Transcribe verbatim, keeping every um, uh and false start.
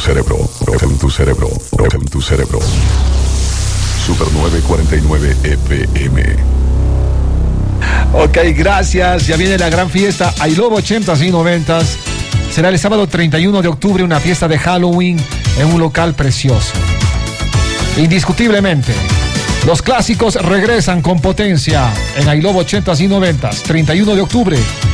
cerebro, rock en tu cerebro, rock en tu cerebro. Super novecientos cuarenta y nueve F M. Ok, gracias. Ya viene la gran fiesta I Love ochentas y noventas. Será el sábado treinta y uno de octubre, una fiesta de Halloween en un local precioso. Indiscutiblemente, los clásicos regresan con potencia en I Love ochentas y noventas. treinta y uno de octubre.